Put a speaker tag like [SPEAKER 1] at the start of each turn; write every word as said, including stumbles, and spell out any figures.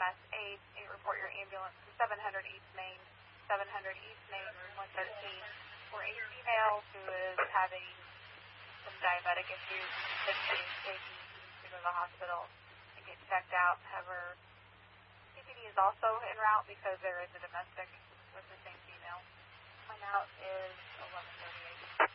[SPEAKER 1] S eight, eight report your ambulance to seven hundred East Main, seven hundred East Main, room one thirteen, for a female who is having some diabetic issues, taking to go to the hospital and get checked out. However, C P D is also en route because there is a domestic with the same female. My out is eleven thirty-eight.